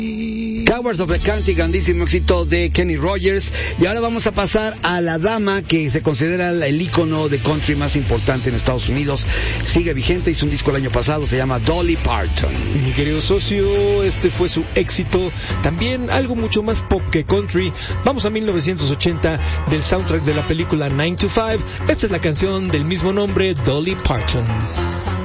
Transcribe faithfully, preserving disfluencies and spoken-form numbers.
Cowards of the Country, grandísimo éxito de Kenny Rogers. Y ahora vamos a pasar a la dama que se considera el ícono de country más importante en Estados Unidos. Sigue vigente, hizo un disco el año pasado, se llama Dolly Parton. Mi querido socio, este fue su éxito, también algo mucho más pop que country. Vamos a mil novecientos ochenta, del soundtrack de la película nine to five. Esta es la canción del mismo nombre, Dolly Parton.